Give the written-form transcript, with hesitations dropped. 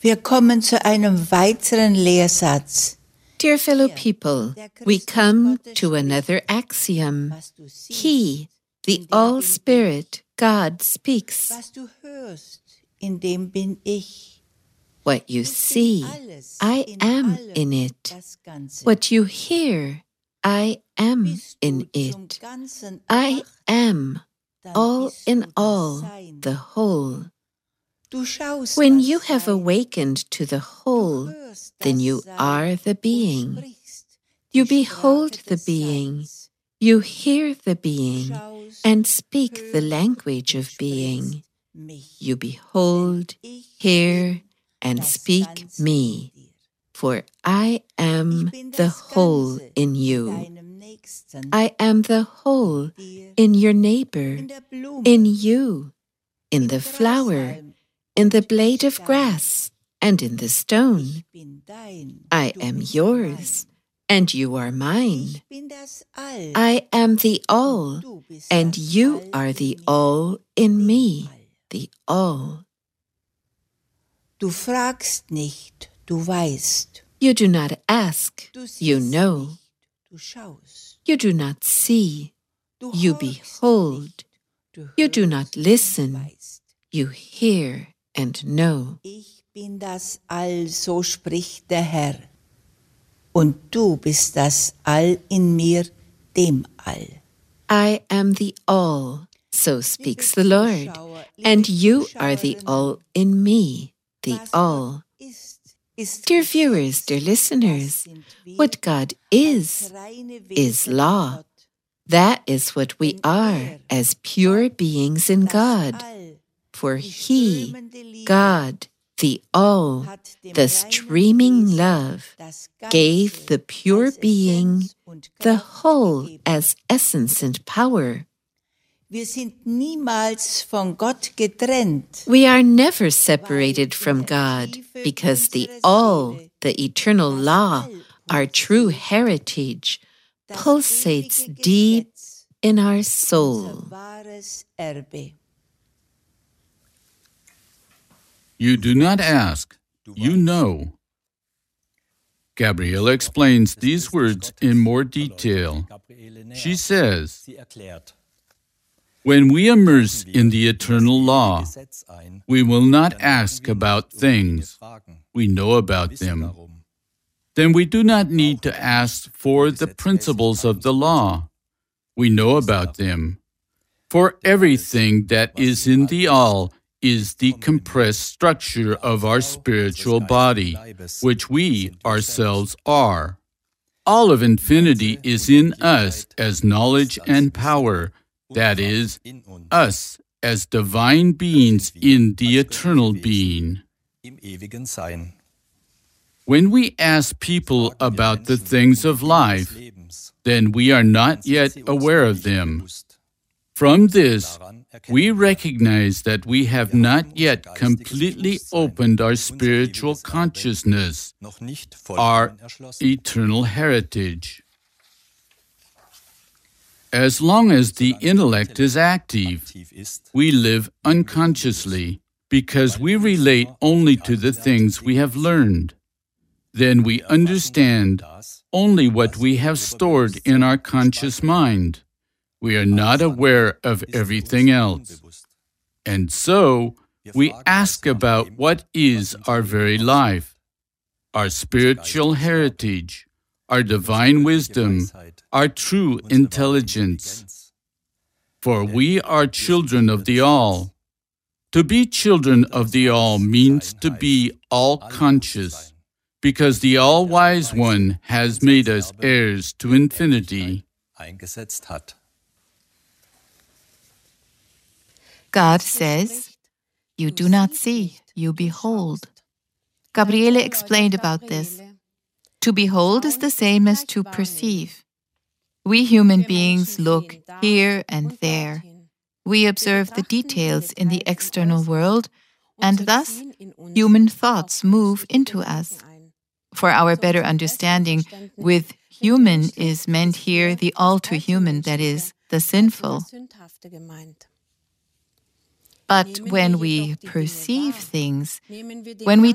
Wir kommen zu einem weiteren Lehrsatz. Dear fellow people, we come to another axiom. He, the All-Spirit, God, speaks. Was du hörst, in dem bin ich. What you see, I am in it. What you hear, I am in it. I am, all in all, the whole. When you have awakened to the whole, then you are the being. You behold the being. You hear the being and speak the language of being. You behold, hear, and speak me, for I am the whole in you. I am the whole in your neighbor, in you, in the flower, in the blade of grass, and in the stone. I am yours, and you are mine. I am the all, and you are the all in me, the all. Du fragst nicht, du weißt. You do not ask, you know. Du schaust. You do not see, you behold. You do not listen, you hear and know. Ich bin das All, so spricht der Herr. Und du bist das All in mir, dem All. I am the all, so speaks the Lord, and you are the all in me, the all. Dear viewers, dear listeners, what God is law. That is what we are as pure beings in God. For He, God, the all, the streaming love, gave the pure being the whole as essence and power. Wir sind niemals von Gott getrennt. We are never separated from God because the all, the eternal law, our true heritage, pulsates deep in our soul. You do not ask, you know. Gabriele explains these words in more detail. She says, when we immerse in the eternal law, we will not ask about things. We know about them. Then we do not need to ask for the principles of the law. We know about them. For everything that is in the all is the compressed structure of our spiritual body, which we ourselves are. All of infinity is in us as knowledge and power, that is, us as divine beings in the eternal being. When we ask people about the things of life, then we are not yet aware of them. From this, we recognize that we have not yet completely opened our spiritual consciousness, our eternal heritage. As long as the intellect is active, we live unconsciously because we relate only to the things we have learned. Then we understand only what we have stored in our conscious mind. We are not aware of everything else. And so, we ask about what is our very life, our spiritual heritage, our divine wisdom, our true intelligence. For we are children of the All. To be children of the All means to be all-conscious, because the All-Wise One has made us heirs to infinity. God says, you do not see, you behold. Gabriele explained about this. To behold is the same as to perceive. We human beings look here and there. We observe the details in the external world, and thus human thoughts move into us. For our better understanding, with human is meant here the all-too-human, that is, the sinful. But when we perceive things, when we